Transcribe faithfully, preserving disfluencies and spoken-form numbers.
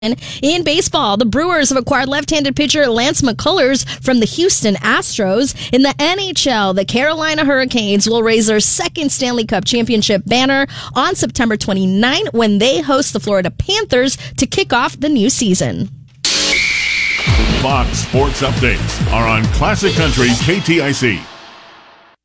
In baseball, the Brewers have acquired left-handed pitcher Lance McCullers from the Houston Astros. In the N H L, the Carolina Hurricanes will raise their second Stanley Cup championship banner on September twenty-ninth when they host the Florida Panthers to kick off the new season. Fox Sports Updates are on Classic Country K T I C.